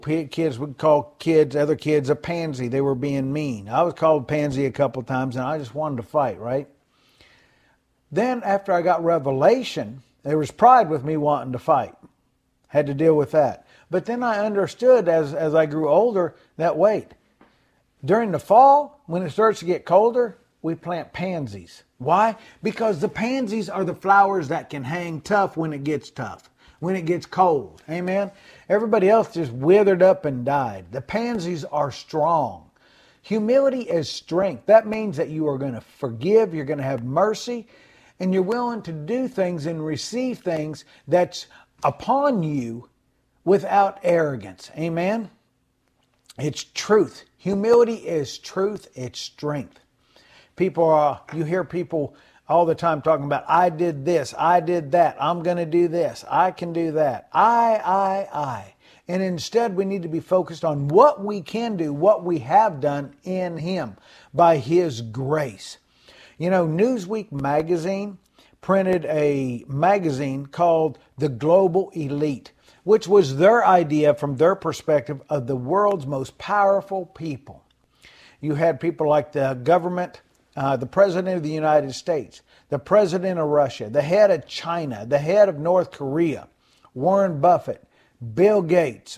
Kids would call other kids a pansy. They were being mean. I was called pansy a couple times, and I just wanted to fight, right? Then after I got revelation, there was pride with me wanting to fight. Had to deal with that. But then I understood as I grew older that, wait, during the fall, when it starts to get colder, we plant pansies. Why? Because the pansies are the flowers that can hang tough when it gets tough, when it gets cold. Amen? Everybody else just withered up and died. The pansies are strong. Humility is strength. That means that you are going to forgive, you're going to have mercy, and you're willing to do things and receive things that's upon you without arrogance. Amen? It's truth. Humility is truth. It's strength. You hear people all the time talking about, I did this, I did that, I'm going to do this, I can do that. I. And instead we need to be focused on what we can do, what we have done in Him by His grace. You know, Newsweek magazine printed a magazine called The Global Elite, which was their idea from their perspective of the world's most powerful people. You had people like the government, the President of the United States, the President of Russia, the head of China, the head of North Korea, Warren Buffett, Bill Gates.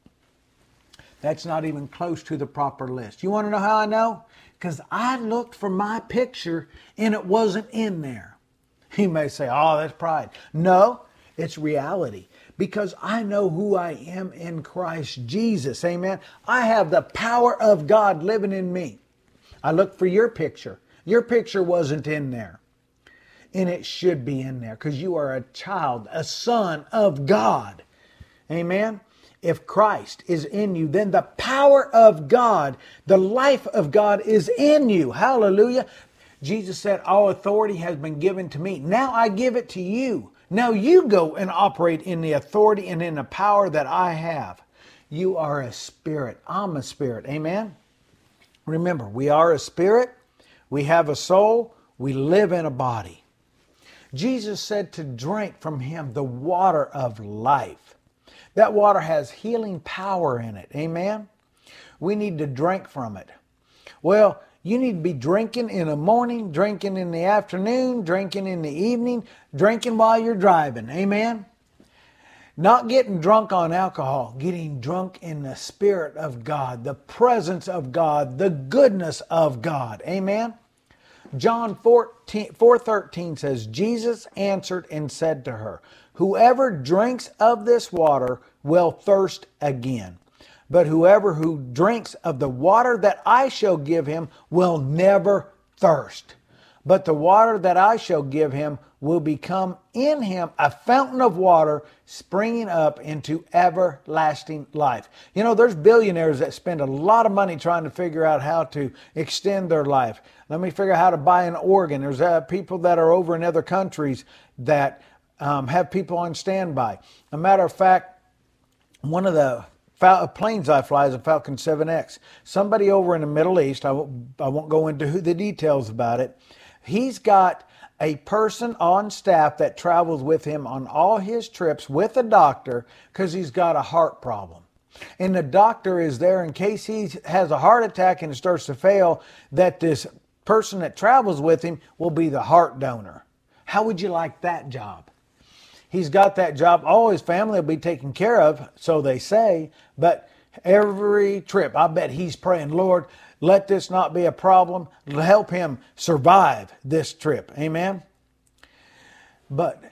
That's not even close to the proper list. You want to know how I know? Because I looked for my picture and it wasn't in there. You may say, oh, that's pride. No, it's reality. Because I know who I am in Christ Jesus. Amen. I have the power of God living in me. I looked for your picture. Your picture wasn't in there. And it should be in there because you are a child, a son of God. Amen. If Christ is in you, then the power of God, the life of God is in you. Hallelujah. Jesus said, all authority has been given to me. Now I give it to you. Now you go and operate in the authority and in the power that I have. You are a spirit. I'm a spirit. Amen. Remember, we are a spirit. We have a soul. We live in a body. Jesus said to drink from Him the water of life. That water has healing power in it. Amen. We need to drink from it. Well, you need to be drinking in the morning, drinking in the afternoon, drinking in the evening, drinking while you're driving. Amen. Not getting drunk on alcohol, getting drunk in the Spirit of God, the presence of God, the goodness of God. Amen. John 4:13 says, Jesus answered and said to her, whoever drinks of this water will thirst again. But whoever who drinks of the water that I shall give him will never thirst. But the water that I shall give him will become in him a fountain of water springing up into everlasting life. You know, there's billionaires that spend a lot of money trying to figure out how to extend their life. Let me figure out how to buy an organ. There's people that are over in other countries that have people on standby. A matter of fact, one of the planes I fly is a Falcon 7X. Somebody over in the Middle East, I won't go into the details about it, he's got a person on staff that travels with him on all his trips with a doctor because he's got a heart problem. And the doctor is there in case he has a heart attack and it starts to fail, that this person that travels with him will be the heart donor. How would you like that job? He's got that job. All his family will be taken care of, so they say. But every trip, I bet he's praying, Lord, let this not be a problem. Help him survive this trip. Amen? But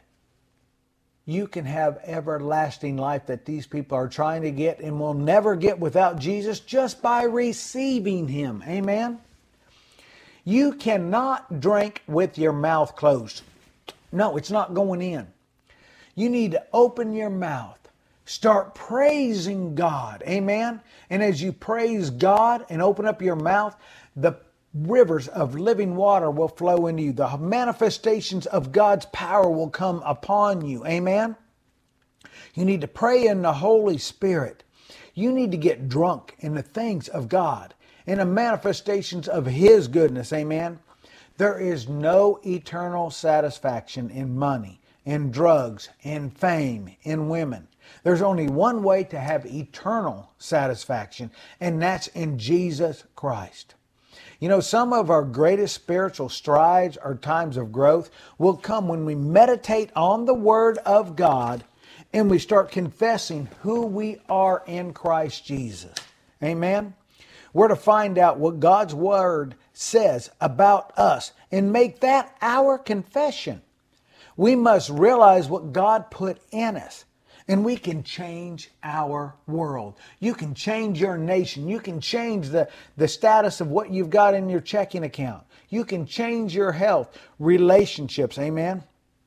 you can have everlasting life that these people are trying to get and will never get without Jesus just by receiving Him. Amen? You cannot drink with your mouth closed. No, it's not going in. You need to open your mouth. Start praising God. Amen? And as you praise God and open up your mouth, the rivers of living water will flow into you. The manifestations of God's power will come upon you. Amen? You need to pray in the Holy Spirit. You need to get drunk in the things of God and the manifestations of His goodness. Amen? There is no eternal satisfaction in money, in drugs, in fame, in women. There's only one way to have eternal satisfaction, and that's in Jesus Christ. You know, some of our greatest spiritual strides or times of growth will come when we meditate on the Word of God and we start confessing who we are in Christ Jesus. Amen? We're to find out what God's Word says about us and make that our confession. We must realize what God put in us. And we can change our world. You can change your nation. You can change the status of what you've got in your checking account. You can change your health, relationships. Amen?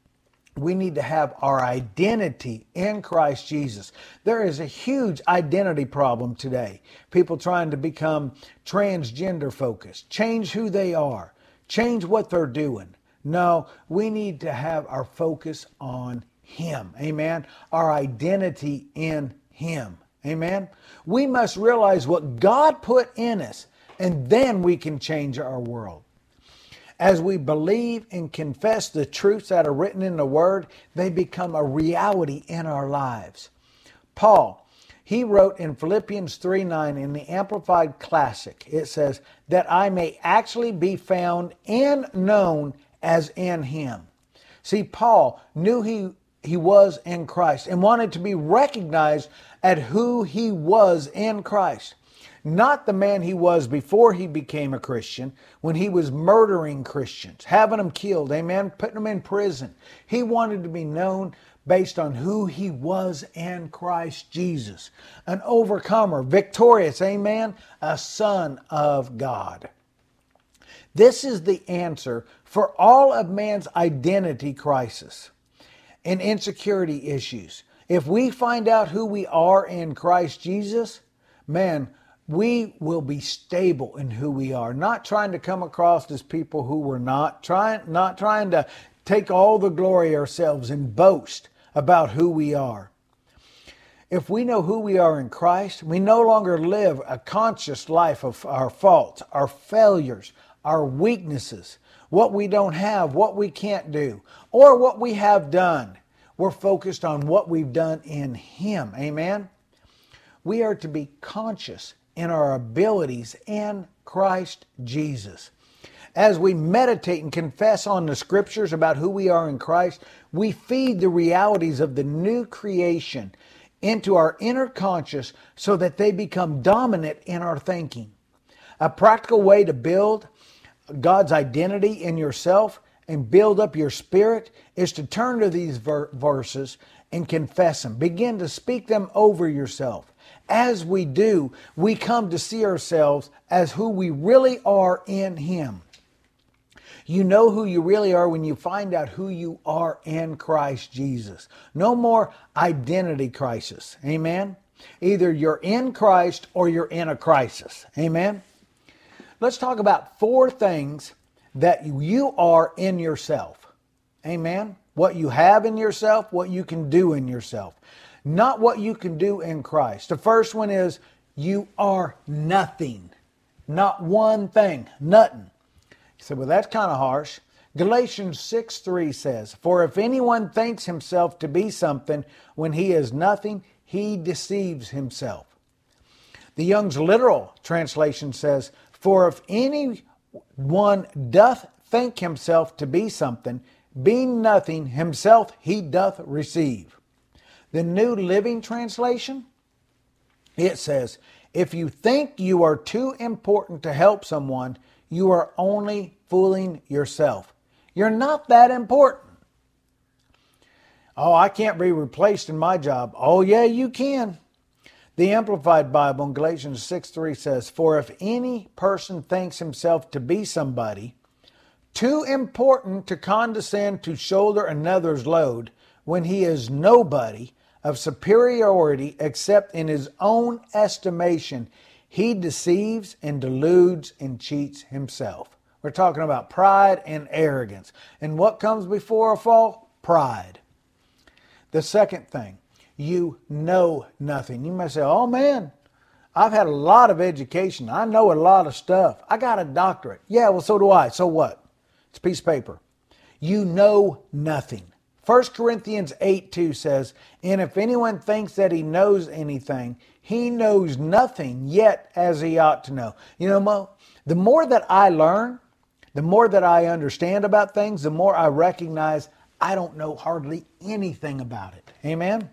We need to have our identity in Christ Jesus. There is a huge identity problem today. People trying to become transgender focused, change who they are, change what they're doing. No, we need to have our focus on Him. Amen. Our identity in Him. Amen. We must realize what God put in us, and then we can change our world. As we believe and confess the truths that are written in the Word, they become a reality in our lives. Paul, he wrote in Philippians 3:9 in the Amplified Classic, it says, that I may actually be found and known as in Him. See, Paul knew he was in Christ and wanted to be recognized at who he was in Christ. Not the man he was before he became a Christian, when he was murdering Christians, having them killed, amen, putting them in prison. He wanted to be known based on who he was in Christ Jesus. An overcomer, victorious, amen, a son of God. This is the answer for all of man's identity crisis and insecurity issues. If we find out who we are in Christ Jesus, man, we will be stable in who we are. Not trying to come across as people who we're not trying to take all the glory ourselves and boast about who we are. If we know who we are in Christ, we no longer live a conscious life of our faults, our failures, our weaknesses, what we don't have, what we can't do, or what we have done. We're focused on what we've done in Him. Amen? We are to be conscious in our abilities in Christ Jesus. As we meditate and confess on the Scriptures about who we are in Christ, we feed the realities of the new creation into our inner conscious so that they become dominant in our thinking. A practical way to build God's identity in yourself and build up your spirit is to turn to these verses and confess them. Begin to speak them over yourself. As we do, we come to see ourselves as who we really are in Him. You know who you really are when you find out who you are in Christ Jesus. No more identity crisis. Amen? Either you're in Christ or you're in a crisis. Amen? Let's talk about 4 things that you are in yourself. Amen? What you have in yourself, what you can do in yourself. Not what you can do in Christ. The first one is you are nothing. Not one thing. Nothing. You say, well, that's kind of harsh. Galatians 6:3 says, for if anyone thinks himself to be something when he is nothing, he deceives himself. The Young's Literal Translation says, for if anyone doth think himself to be something, being nothing, himself he doth receive. The New Living Translation, it says, if you think you are too important to help someone, you are only fooling yourself. You're not that important. Oh, I can't be replaced in my job. Oh, yeah, you can. The Amplified Bible in Galatians 6:3 says, for if any person thinks himself to be somebody, too important to condescend to shoulder another's load, when he is nobody of superiority except in his own estimation, he deceives and deludes and cheats himself. We're talking about pride and arrogance. And what comes before a fall? Pride. The second thing, you know nothing. You may say, oh man, I've had a lot of education. I know a lot of stuff. I got a doctorate. Yeah, well, so do I. So what? It's a piece of paper. You know nothing. 1 Corinthians 8:2 says, and if anyone thinks that he knows anything, he knows nothing yet as he ought to know. You know, Mo, the more that I learn, the more that I understand about things, the more I recognize I don't know hardly anything about it. Amen?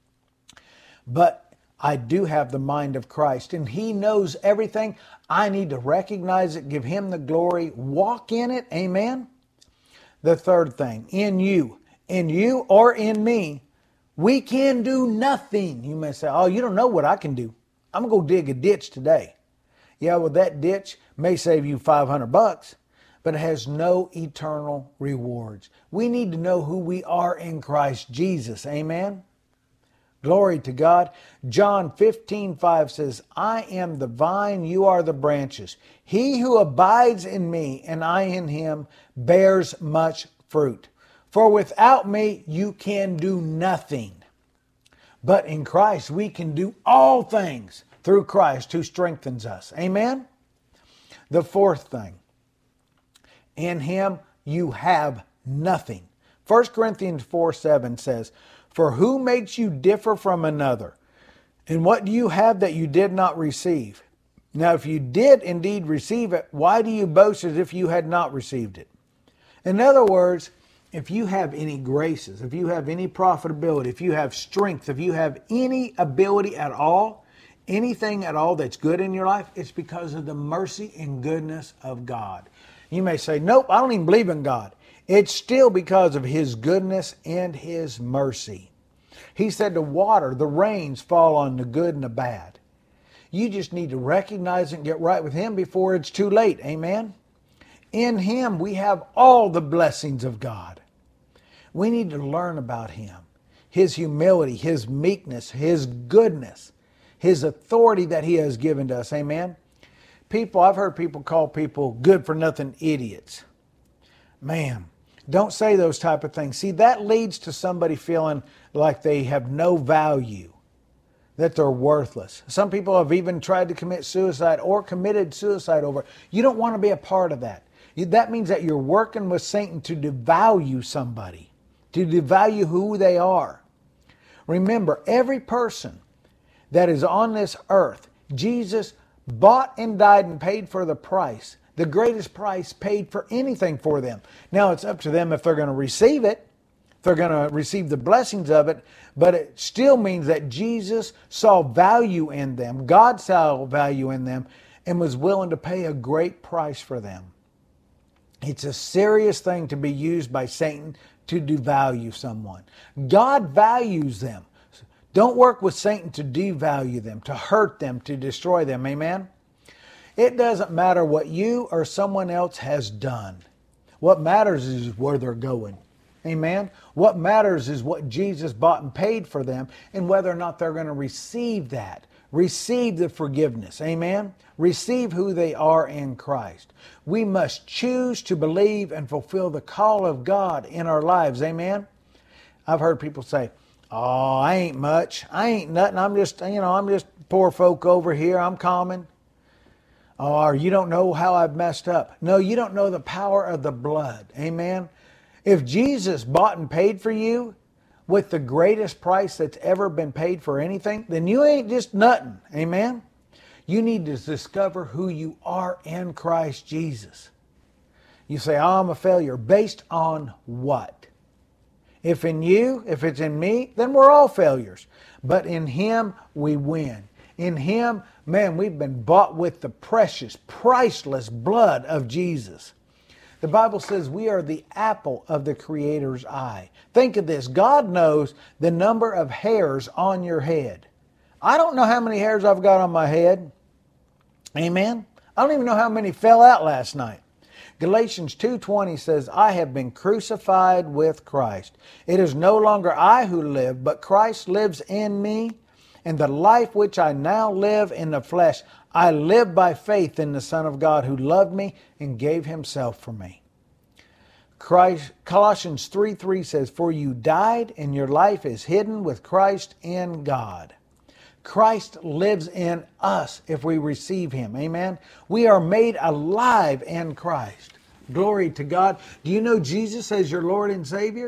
But I do have the mind of Christ, and He knows everything. I need to recognize it, give Him the glory, walk in it. Amen? The third thing, in you or in me, we can do nothing. You may say, oh, you don't know what I can do. I'm going to go dig a ditch today. Yeah, well, that ditch may save you $500, but it has no eternal rewards. We need to know who we are in Christ Jesus. Amen? Glory to God. John 15:5 says, I am the vine, you are the branches. He who abides in me and I in him bears much fruit. For without me you can do nothing. But in Christ we can do all things through Christ who strengthens us. Amen? The fourth thing, in him you have nothing. 1 Corinthians 4:7 says, for who makes you differ from another? And what do you have that you did not receive? Now, if you did indeed receive it, why do you boast as if you had not received it? In other words, if you have any graces, if you have any profitability, if you have strength, if you have any ability at all, anything at all that's good in your life, it's because of the mercy and goodness of God. You may say, nope, I don't even believe in God. It's still because of His goodness and His mercy. He said the water, the rains fall on the good and the bad. You just need to recognize it and get right with Him before it's too late. Amen? In Him we have all the blessings of God. We need to learn about Him. His humility, His meekness, His goodness, His authority that He has given to us. Amen? I've heard people call people good for nothing idiots. Man, don't say those type of things. See, that leads to somebody feeling like they have no value, that they're worthless. Some people have even tried to commit suicide or committed suicide over it. You don't want to be a part of that. That means that you're working with Satan to devalue somebody, to devalue who they are. Remember, every person that is on this earth, Jesus bought and died and paid for the price. The greatest price paid for anything for them. Now it's up to them if they're going to receive it, if they're going to receive the blessings of it, but it still means that Jesus saw value in them, God saw value in them, and was willing to pay a great price for them. It's a serious thing to be used by Satan to devalue someone. God values them. Don't work with Satan to devalue them, to hurt them, to destroy them. Amen? It doesn't matter what you or someone else has done. What matters is where they're going. Amen? What matters is what Jesus bought and paid for them and whether or not they're going to receive that. Receive the forgiveness. Amen? Receive who they are in Christ. We must choose to believe and fulfill the call of God in our lives. Amen? I've heard people say, oh, I ain't much. I ain't nothing. I'm just poor folk over here. I'm common. Or you don't know how I've messed up. No, you don't know the power of the blood. Amen? If Jesus bought and paid for you with the greatest price that's ever been paid for anything, then you ain't just nothing. Amen? You need to discover who you are in Christ Jesus. You say, oh, I'm a failure. Based on what? If it's in me, then we're all failures. But in Him, we win. In Him, man, we've been bought with the precious, priceless blood of Jesus. The Bible says we are the apple of the Creator's eye. Think of this. God knows the number of hairs on your head. I don't know how many hairs I've got on my head. Amen? I don't even know how many fell out last night. Galatians 2:20 says, I have been crucified with Christ. It is no longer I who live, but Christ lives in me. And the life which I now live in the flesh, I live by faith in the Son of God who loved me and gave Himself for me. Colossians 3:3 says, for you died and your life is hidden with Christ in God. Christ lives in us if we receive Him. Amen? We are made alive in Christ. Glory to God. Do you know Jesus as your Lord and Savior?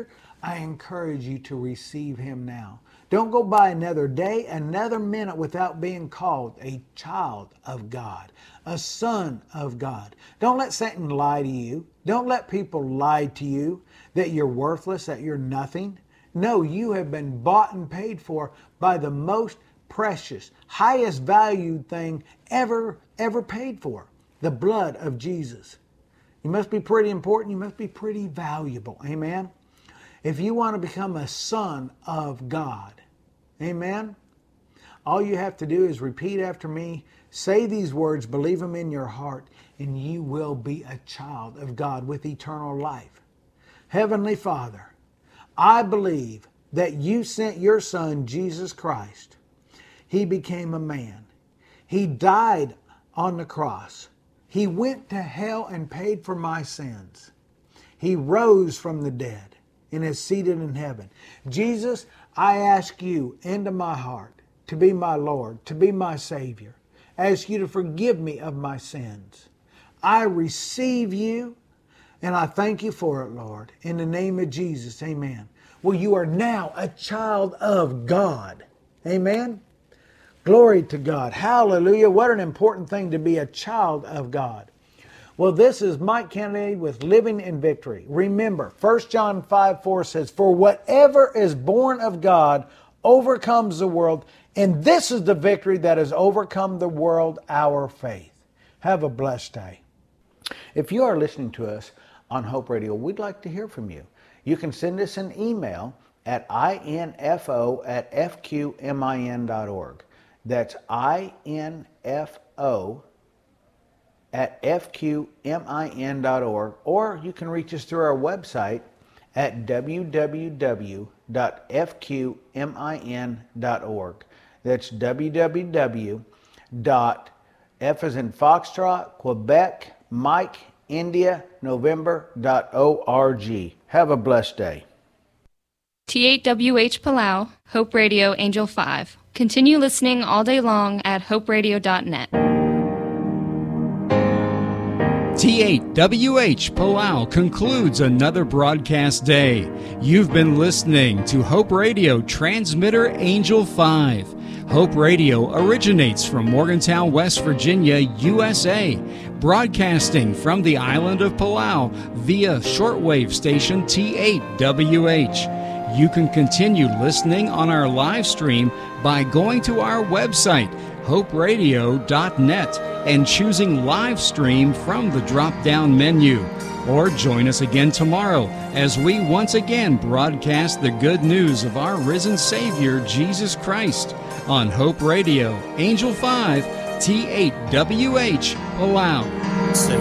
I encourage you to receive him now. Don't go by another day, another minute without being called a child of God, a son of God. Don't let Satan lie to you. Don't let people lie to you that you're worthless, that you're nothing. No, you have been bought and paid for by the most precious, highest valued thing ever paid for, the blood of Jesus. You must be pretty important. You must be pretty valuable. Amen. If you want to become a son of God, amen, all you have to do is repeat after me, say these words, believe them in your heart, and you will be a child of God with eternal life. Heavenly Father, I believe that you sent your Son, Jesus Christ. He became a man. He died on the cross. He went to hell and paid for my sins. He rose from the dead and is seated in heaven. Jesus, I ask you into my heart to be my Lord, to be my Savior. I ask you to forgive me of my sins. I receive you, and I thank you for it, Lord. In the name of Jesus, amen. Well, you are now a child of God. Amen. Glory to God. Hallelujah. What an important thing to be a child of God. Well, this is Mike Kennedy with Living in Victory. Remember, 1 John 5:4 says, "For whatever is born of God overcomes the world, and this is the victory that has overcome the world, our faith." Have a blessed day. If you are listening to us on Hope Radio, we'd like to hear from you. You can send us an email at info@fqmin.org. That's info@fqmin.org, or you can reach us through our website at www.fqmin.org. That's www.f as in Foxtrot, Quebec, Mike, India, November.org. Have a blessed day. T8WH Palau, Hope Radio, Angel 5. Continue listening all day long at hoperadio.net. T8WH Palau concludes another broadcast day. You've been listening to Hope Radio Transmitter Angel 5. Hope Radio originates from Morgantown, West Virginia, USA, broadcasting from the island of Palau via shortwave station T8WH. You can continue listening on our live stream by going to our website, hoperadio.net, and choosing live stream from the drop-down menu. Or join us again tomorrow as we once again broadcast the good news of our risen Savior, Jesus Christ, on Hope Radio, Angel 5, T8WH, Palau.